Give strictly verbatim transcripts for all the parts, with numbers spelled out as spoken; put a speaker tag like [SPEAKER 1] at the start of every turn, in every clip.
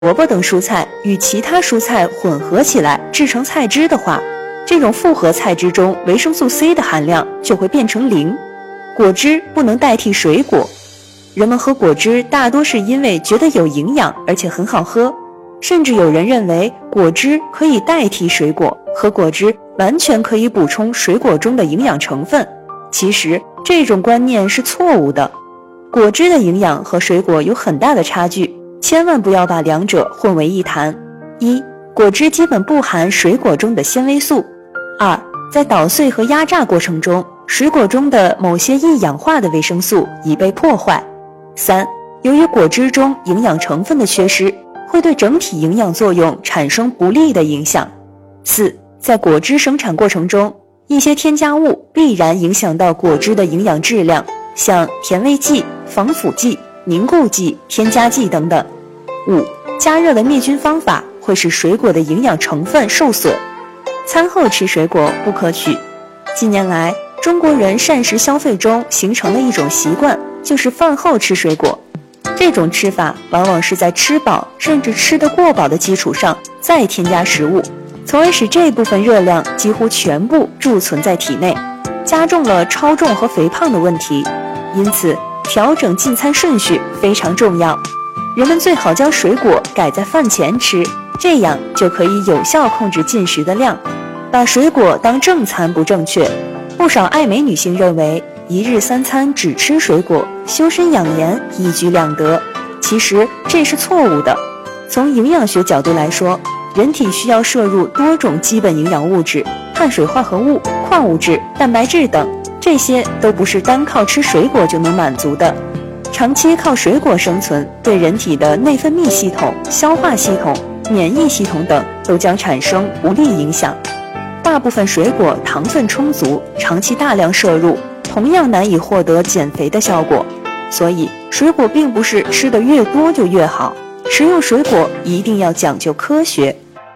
[SPEAKER 1] 萝卜等蔬菜与其他蔬菜混合起来制成菜汁的话，这种复合菜汁中维生素 C 的含量就会变成零。果汁不能代替水果，人们喝果汁大多是因为觉得有营养而且很好喝，甚至有人认为果汁可以代替水果，喝果汁完全可以补充水果中的营养成分。其实这种观念是错误的，果汁的营养和水果有很大的差距，千万不要把两者混为一谈。一、果汁基本不含水果中的纤维素。二、在捣碎和压榨过程中，水果中的某些易氧化的维生素已被破坏。三、由于果汁中营养成分的缺失，会对整体营养作用产生不利的影响。四、在果汁生产过程中，一些添加物必然影响到果汁的营养质量，像甜味剂、防腐剂、凝固剂、添加剂等等。五、加热的灭菌方法会使水果的营养成分受损。餐后吃水果不可取。近年来，中国人膳食消费中形成了一种习惯，就是饭后吃水果。这种吃法往往是在吃饱甚至吃得过饱的基础上再添加食物，从而使这部分热量几乎全部贮存在体内，加重了超重和肥胖的问题。因此，调整进餐顺序非常重要。人们最好将水果改在饭前吃，这样就可以有效控制进食的量。把水果当正餐不正确，不少爱美女性认为一日三餐只吃水果，修身养颜，一举两得。其实这是错误的。从营养学角度来说，人体需要摄入多种基本营养物质，碳水化合物、矿物质、蛋白质等，这些都不是单靠吃水果就能满足的。长期靠水果生存，对人体的内分泌系统、消化系统、免疫系统等都将产生不利影响。大部分水果糖分充足，长期大量摄入，同样难以获得减肥的效果。所以，水果并不是吃得越多就越好，食用水果一定要讲究科学。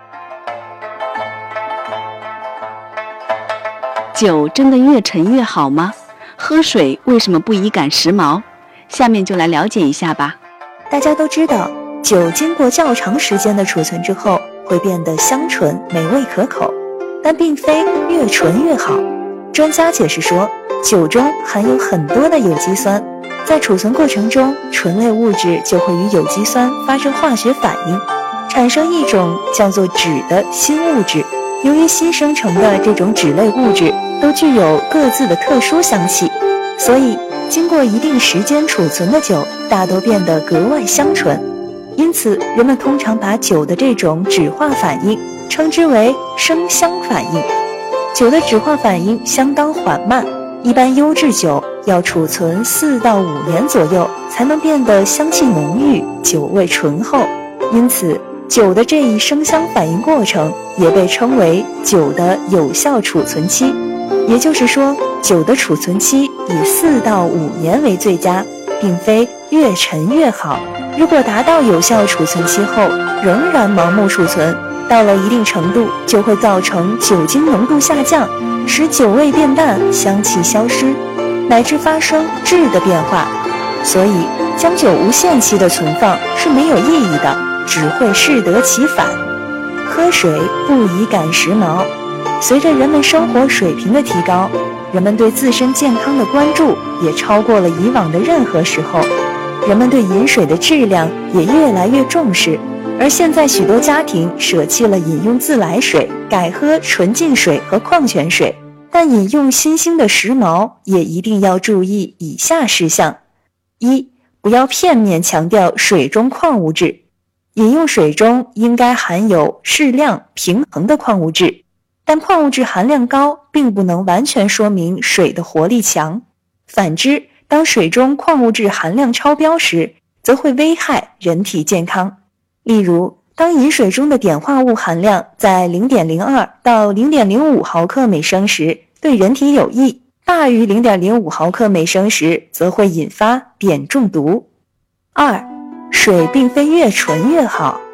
[SPEAKER 2] 酒真的越陈越好吗？喝水为什么不宜赶时髦？下面就来了解一下吧。
[SPEAKER 1] 大家都知道，酒经过较长时间的储存之后，会变得香醇、美味可口，但并非越纯越好。专家解释说，酒中含有很多的有机酸，在储存过程中，醇类物质就会与有机酸发生化学反应，产生一种叫做酯的新物质。由于新生成的这种酯类物质都具有各自的特殊香气，所以经过一定时间储存的酒大都变得格外香醇。因此，人们通常把酒的这种酯化反应称之为生香反应。酒的酯化反应相当缓慢，一般优质酒要储存四到五年左右才能变得香气浓郁，酒味醇厚。因此，酒的这一生香反应过程也被称为酒的有效储存期。也就是说，酒的储存期以四到五年为最佳，并非越陈越好。如果达到有效储存期后仍然盲目储存，到了一定程度就会造成酒精浓度下降，使酒味变淡，香气消失，乃至发生质的变化。所以，将酒无限期的存放是没有意义的，只会适得其反。喝水不宜赶时髦。随着人们生活水平的提高，人们对自身健康的关注也超过了以往的任何时候。人们对饮水的质量也越来越重视，而现在许多家庭舍弃了饮用自来水，改喝纯净水和矿泉水。但饮用新兴的时髦也一定要注意以下事项：一、不要片面强调水中矿物质。饮用水中应该含有适量、平衡的矿物质，但矿物质含量高并不能完全说明水的活力强。反之，当水中矿物质含量超标时，则会危害人体健康。例如，当饮水中的碘化物含量在 零点零二 到 零点零五 毫克每升时，对人体有益；大于 零点零五 毫克每升时，则会引发碘中毒。二、水并非越纯越好。